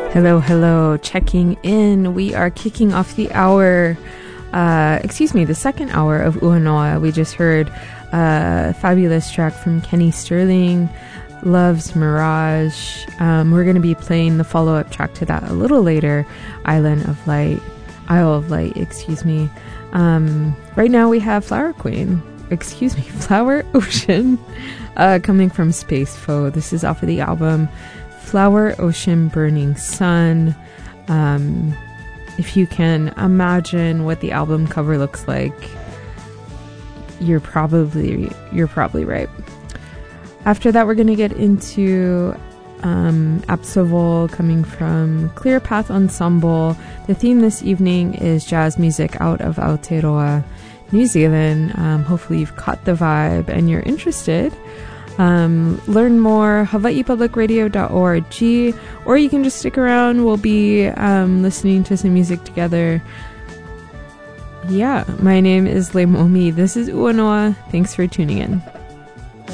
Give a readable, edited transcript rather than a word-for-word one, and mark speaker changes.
Speaker 1: Hello, hello, checking in. We are kicking off the hour, the second hour of Uhanoa. We just heard a fabulous track from Kenny Sterling, Love's Mirage. We're going to be playing the follow-up track to that a little later, Isle of Light. Right now we have Flower Ocean, coming from Space Foe. This is off of the album Flower Ocean Burning Sun. If you can imagine what the album cover looks like, you're probably right. After that, we're going to get into Absolvol, coming from Clear Path Ensemble. The theme this evening is jazz music out of Aotearoa, New Zealand. Hopefully you've caught the vibe and you're interested. Learn more, hawaiipublicradio.org, or you can just stick around. We'll be listening to some music together. Yeah, my name is Leimomi. This is Uhanoa. Thanks for tuning in.